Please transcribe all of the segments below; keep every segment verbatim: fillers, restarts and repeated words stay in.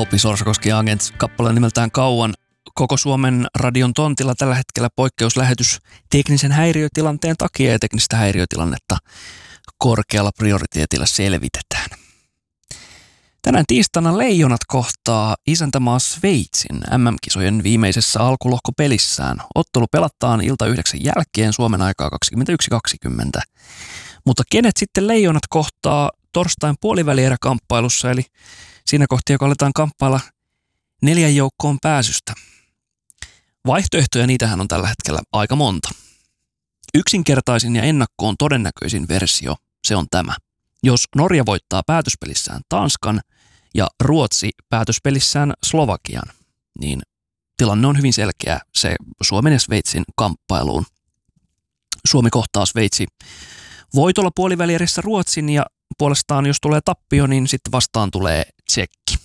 Oupi Sorsakoski Agents kappale nimeltään Kauan. Koko Suomen radion tontilla tällä hetkellä poikkeuslähetys teknisen häiriötilanteen takia ja teknistä häiriötilannetta korkealla prioriteetilla selvitetään. Tänään tiistaina Leijonat kohtaa isäntämaa Sveitsin M M-kisojen viimeisessä alkulohkopelissään. Ottelu pelataan ilta yhdeksän jälkeen Suomen aikaa kaksikymmentäyksi kaksikymmentä. Mutta kenet sitten Leijonat kohtaa torstain puolivälieräkamppailussa, eli siinä kohti, joka aletaan kamppailla neljän joukkoon pääsystä. Vaihtoehtoja niitähän on tällä hetkellä aika monta. Yksinkertaisin ja ennakkoon todennäköisin versio, se on tämä. Jos Norja voittaa päätöspelissään Tanskan ja Ruotsi päätöspelissään Slovakian, niin tilanne on hyvin selkeä se Suomen ja Sveitsin kamppailuun. Suomi kohtaa Sveitsi voitolla puolivälierissä Ruotsin ja puolestaan jos tulee tappio, niin sitten vastaan tulee Tsekki.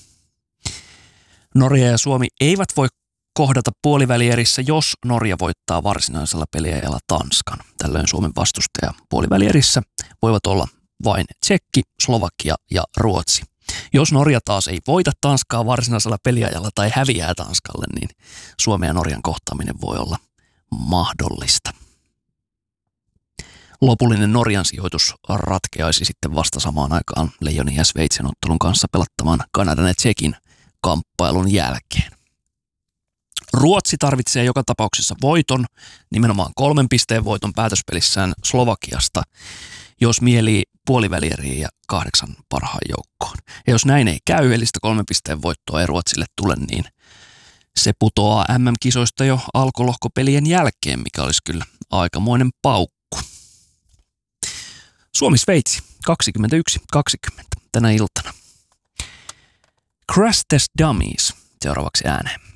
Norja ja Suomi eivät voi kohdata puolivälierissä, jos Norja voittaa varsinaisella peliajalla Tanskan. Tällöin Suomen vastustaja puolivälierissä voivat olla vain Tsekki, Slovakia ja Ruotsi. Jos Norja taas ei voita Tanskaa varsinaisella peliajalla tai häviää Tanskalle, niin Suomen ja Norjan kohtaaminen voi olla mahdollista. Lopullinen Norjan sijoitus ratkeaisi sitten vasta samaan aikaan Leijonin ja Sveitsin ottelun kanssa pelattamaan Kanadan ja Tsekin kamppailun jälkeen. Ruotsi tarvitsee joka tapauksessa voiton, nimenomaan kolmen pisteen voiton päätöspelissään Slovakiasta, jos mielii puolivälieriin ja kahdeksan parhaan joukkoon. Ja jos näin ei käy, eli sitä kolmen pisteen voittoa ei Ruotsille tule, niin se putoaa M M-kisoista jo alkulohkopelien jälkeen, mikä olisi kyllä aikamoinen paukku. Suomi-Sveitsi kaksikymmentäyksi kaksikymmentä tänä iltana. Crash Test Dummies seuraavaksi ääneen.